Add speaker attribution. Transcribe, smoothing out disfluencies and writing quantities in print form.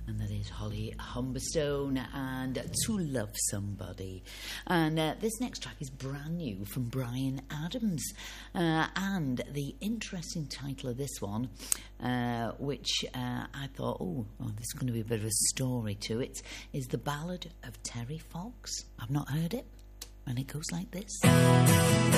Speaker 1: And that is Holly Humberstone and To Love Somebody. And this next track is brand new from Bryan Adams. And the interesting title of this one, which I thought, there's going to be a bit of a story to it, is The Ballad of Terry Fox. I've not heard it. And it goes like this.